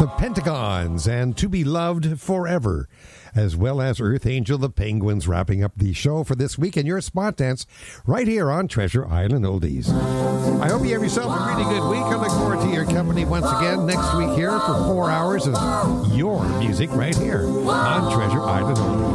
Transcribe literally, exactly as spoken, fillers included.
The Pentagons, and To Be Loved Forever, as well as Earth Angel, the Penguins, wrapping up the show for this week in your spot dance right here on Treasure Island Oldies. I hope you have yourself a really good week. I look forward to your company once again next week here for four hours of your music right here on Treasure Island Oldies.